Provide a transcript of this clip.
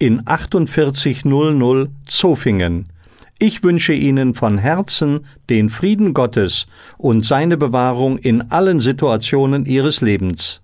in 4800 Zofingen. Ich wünsche Ihnen von Herzen den Frieden Gottes und seine Bewahrung in allen Situationen Ihres Lebens.